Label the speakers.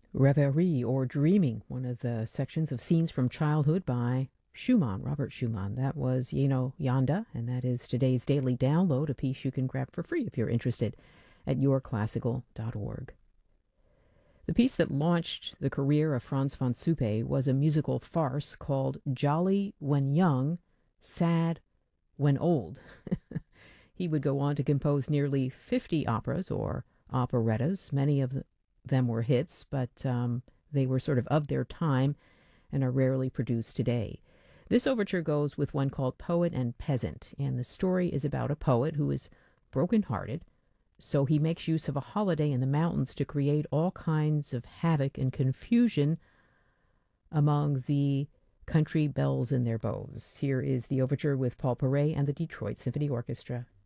Speaker 1: Reverie or Dreaming, one of the sections of Scenes from Childhood by Schumann, Robert Schumann. That was Yeno Yanda, and that is today's daily download, a piece you can grab for free if you're interested at yourclassical.org. The piece that launched the career of Franz von Suppe was a musical farce called Jolly When Young, Sad When Old. He would go on to compose nearly 50 operas or operettas. Many of them were hits, but they were sort of their time and are rarely produced today. This overture goes with one called Poet and Peasant, and the story is about a poet who is broken-hearted, so he makes use of a holiday in the mountains to create all kinds of havoc and confusion among the country belles and their beaux. Here is the overture with Paul Paray and the Detroit Symphony Orchestra.